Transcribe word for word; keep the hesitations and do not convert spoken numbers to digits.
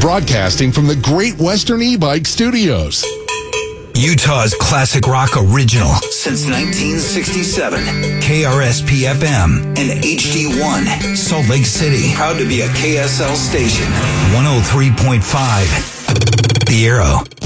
Broadcasting from the Great Western E-Bike Studios. Utah's classic rock original since nineteen sixty-seven. K R S P F M and H D one, Salt Lake City. Proud to be a K S L station. one oh three point five. The Arrow.